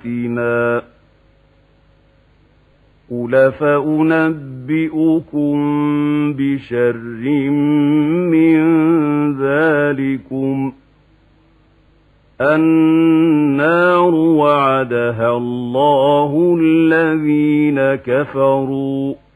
بِآيَاتِنَا قُلْ فَأُنَبِّئُكُم بِشَرٍّ مِّن ذَٰلِكُمْ النَّارُ وَعَدَهَا اللَّهُ الَّذِينَ كَفَرُوا